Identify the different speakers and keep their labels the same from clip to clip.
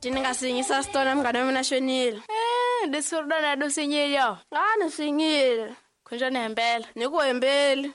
Speaker 1: Ndingasingisa sitona mngane wami nashonile.
Speaker 2: Desurudana dosenyeli yawo.
Speaker 1: Ngani singile.
Speaker 2: Kunjani hembela?
Speaker 1: Nikuhembeli.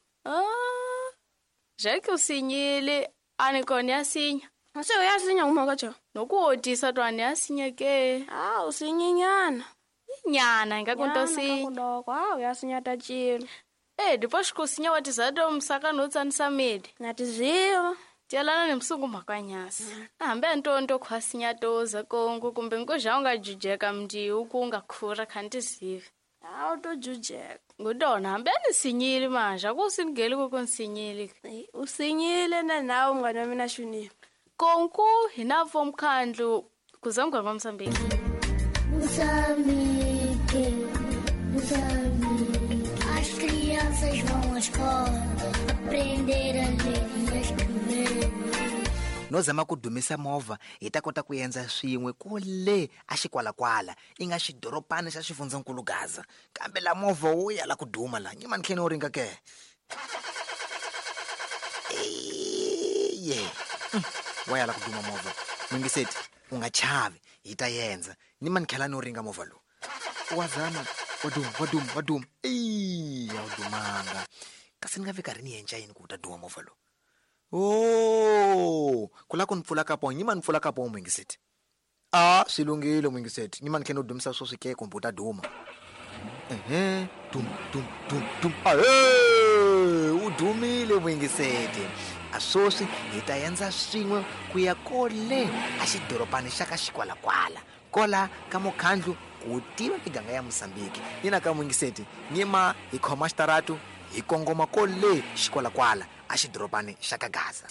Speaker 2: Jake usinyile anikoni yasinya.
Speaker 1: Ase uyasinya uma kaja.
Speaker 2: Nokuhodisa twani yasinya ke.
Speaker 1: Usinyinyana.
Speaker 2: Nyana ngakuntosi.
Speaker 1: Kudoko, uyasinya tachilo.
Speaker 2: Depois kusinya wati zato msaka notsanisa medi.
Speaker 1: Ngatiziwa.
Speaker 2: Tialana nemsungu makanyasi. Hambe ntonto khwasinya toza kongo kumbe ngoja ungajujeka mndi ukungakhura khantizive.
Speaker 1: Utojujeka.
Speaker 2: Ngudona hambe nisinyile manje akusingeli kokonsinyile.
Speaker 1: Usinyile nawe mngane wami nashonile.
Speaker 2: Konku hinavo mkhandlu kuzamgwa ngomsambiki.
Speaker 3: Moçambique, Moçambique. As crianças vão à escola aprender a ler e a escrever.
Speaker 4: Nozama kudumisa movha hi ta kota ku yenza swin'we kule a xikwalakwala i nga xidoropani xa xifundzankulu Gaza kambe la movha wo ya la ku duma la nyima ni tlhela u ringa ke wa ya la ku duma movha Mwingiseti u nga chavi hi ta yenza nima ni tlhela ni u ringa movha lo wazama waduma ya udumanga kasi ni nga vi karhi ni yenca yini ku ta duma movha lo kula ku nipfula kapo nyima nipfula kapo Mwingiseti swilungile Mwingiseti nyima nikhena udumisa swo swike komputa duma dum udumile Mwingiseti asoswi hi ta yenza swin'we ku ya kole a xidoropani xa ka xikwalakwala kola ka mukhandlu ku tiva miganga ya Mosambiki yina ka Mwingiseti nyima hi khoma xitaratu hi kongoma kole xikwalakwala a xidoropani xa ka Gaza.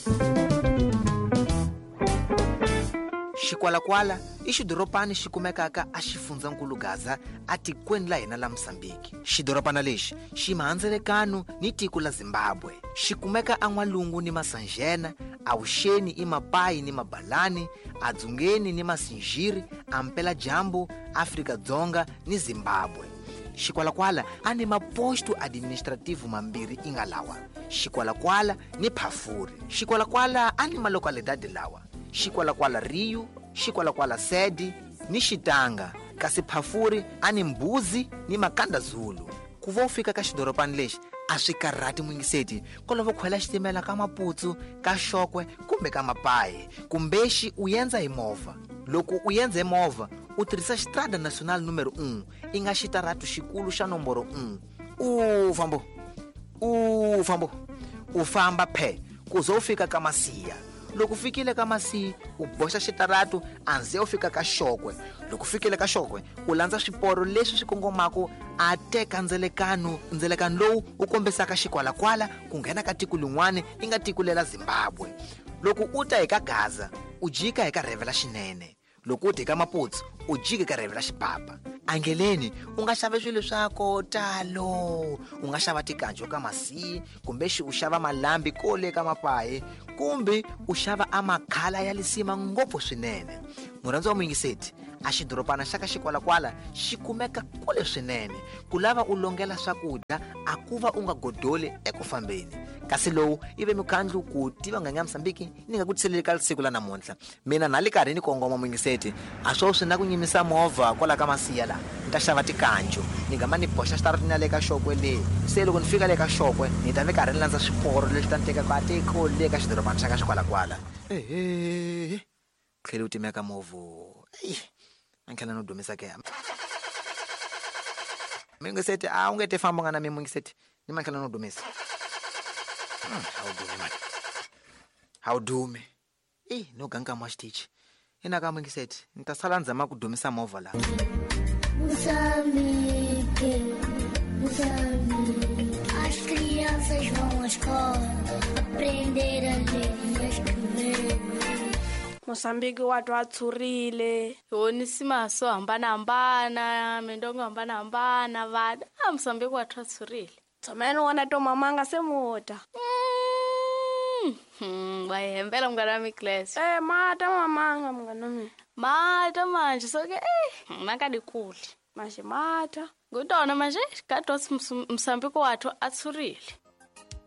Speaker 4: Xikwalakwala i xidoropani xi kumekaka a xifundzankulu Gaza a tikweni la hina la Mosambiki. Xidoropana lexi xi mahandzelekano ni tiko la Zimbabwe. Xi kumeka a N'walungu ni Masanjena, a Vuxeni i Mapayi ni Mabalani, a Dzungeni ni Masinjiri, a Mpela Jambu, Afrika-Dzonga ni Zimbabwe. Xikwalakwala a ni maposto administrativo mambirhi inga lawa, Xikwalakwala ni Phafuri. Xikwalakwala a ni malokalidade lawa, Xikwalakwala Rio, Xikwalakwala Sedi ni Xitanga, kasi Phafuri a ni Mbuzi ni Makanda Zulu. Ku va u fika ka xidoropani lexi a swi karhati Mwingiseti kolova khwela xitimela ka Maputsu, ka Xokwe kumbe ka Mapayi kumbexi u yenza hi movha. Loko u yenza hi movha u tirhisa xitrada national numero 1 i nga xitaratu xikulu xa nomboro 1 u famba phe ku zo u fika ka Masiya. Loko fikile ka Masiya u boxa xitaratu anze u fika ka Xokwe. Loko fikile ka Xokwe u landza swiporo leswi swi kongomako a teka ndzelekano lowu u kombisaka xikwalakwala ku nghena ka tiko lin'wana i nga tiko lela Zimbabwe. Loko u ta eka Gaza u jika eka rhevela xinene. Loko u teka Maputsu u jika eka rhevela xipapa. Angeleni u nga xava swilo swako talo, u nga xava tikanjo ka Masiya kumbe u xava malambi kole ka Mapayi kumbe u xava amakhala ya lisima ngopfu swinene. Murhandziwa Mwingiseti a xidoropana xa ka xikwalakwala xi kumeka kule swinene ku lava u longela swakudya a ku va u nga godoli eku fambeni. Kasi lowu i ve mukhandlu ku tiva nganga ya Mosambiki ni nga ku tiseleli ka siku la namuntlha. Mina na le karhi ni kongoma Mwingiseti a swo swi na ku nyimisa movha kola ka Masiya la ni ta xava tikanjo ni nga ma ni boxa xitaratu ni ya le ka Xokwe le. Se loko ni fika le ka Xokwe ni ta ve karhi ni landza swiporo leswi ta ni tekaka a tiko le ka xidoropana xa ka xikwalakwala. Tlhela u timeka movha ankhela no dumisa ke Mwingiseti u nge te famba nga na mi Mwingiseti ni mankhela no dumisa how dume no ganga ma xitichi ina ka Mwingiseti ni ta sala ndzama ku dumisa movha la.
Speaker 3: Moçambique, as crianças vão à escola aprender a ler e a escrever.
Speaker 1: Mosambiki watu watsurile.
Speaker 2: Nisima so hambanahambana, mindongo hambanahambana vada. Mosambiki watu watsurile.
Speaker 1: Tshameni wona to mamanga se muta.
Speaker 2: Wayihembela mngane wami Class.
Speaker 1: Mata mamanga mngane wami.
Speaker 2: Mata manje soke nakadikuli.
Speaker 1: Manje mata.
Speaker 2: Ngudona manje kade wathi Mosambiki watu atsurile.